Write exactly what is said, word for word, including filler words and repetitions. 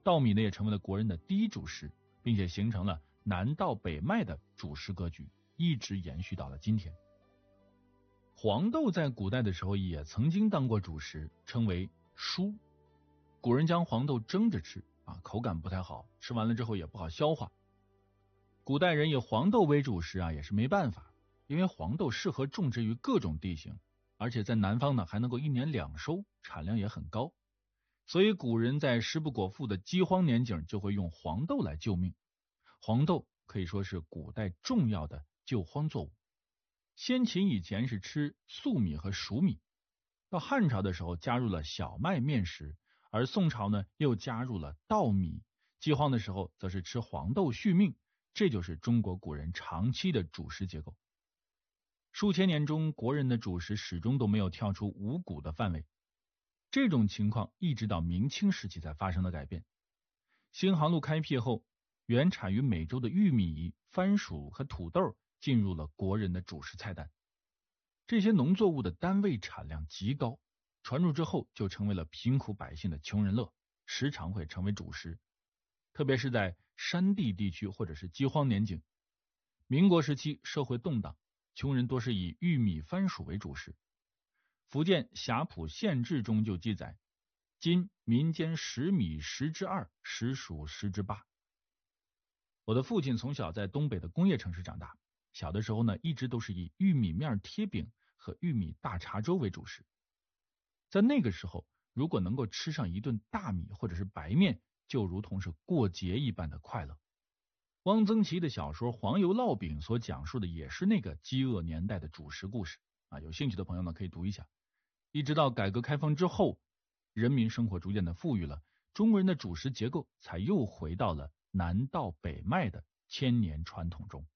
稻米呢也成为了国人的第一主食，并且形成了南稻北麦的主食格局，一直延续到了今天。黄豆在古代的时候也曾经当过主食，称为蔬。古人将黄豆蒸着吃啊，口感不太好，吃完了之后也不好消化。古代人以黄豆为主食啊，也是没办法，因为黄豆适合种植于各种地形，而且在南方呢还能够一年两收，产量也很高。所以古人在食不果腹的饥荒年景就会用黄豆来救命。黄豆可以说是古代重要的救荒作物。先秦以前是吃粟米和黍米，到汉朝的时候加入了小麦面食，而宋朝呢又加入了稻米，饥荒的时候则是吃黄豆续命，这就是中国古人长期的主食结构。数千年中，国人的主食始终都没有跳出五谷的范围，这种情况一直到明清时期才发生了改变。新航路开辟后，原产于美洲的玉米、番薯和土豆进入了国人的主食菜单。这些农作物的单位产量极高，传入之后就成为了贫苦百姓的穷人乐，时常会成为主食。特别是在山地地区或者是饥荒年景，民国时期社会动荡，穷人多是以玉米、番薯为主食。福建霞浦县志中就记载，今民间食米十之二，食薯十之八。我的父亲从小在东北的工业城市长大，小的时候呢，一直都是以玉米面贴饼和玉米大碴粥为主食。在那个时候，如果能够吃上一顿大米或者是白面，就如同是过节一般的快乐。汪曾祺的小说《黄油烙饼》所讲述的也是那个饥饿年代的主食故事啊，有兴趣的朋友呢可以读一下。一直到改革开放之后，人民生活逐渐的富裕了，中国人的主食结构才又回到了南稻北麦的千年传统中。